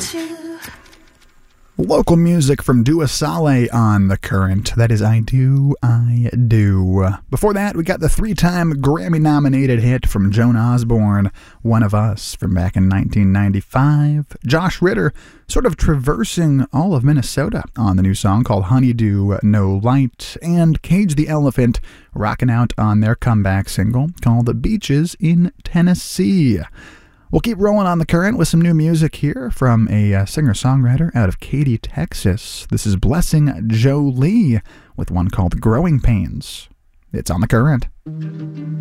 Local music from Dua Saleh on The Current. That is I Do, I Do. Before that, we got the 3-time Grammy-nominated hit from Joan Osborne, One of Us, from back in 1995. Josh Ritter sort of traversing all of Minnesota on the new song called Honeydew No Light. And Cage the Elephant rocking out on their comeback single called The Beaches in Tennessee. We'll keep rolling on The Current with some new music here from a singer-songwriter out of Katy, Texas. This is Blessing Jolie with one called Growing Pains. It's on The Current.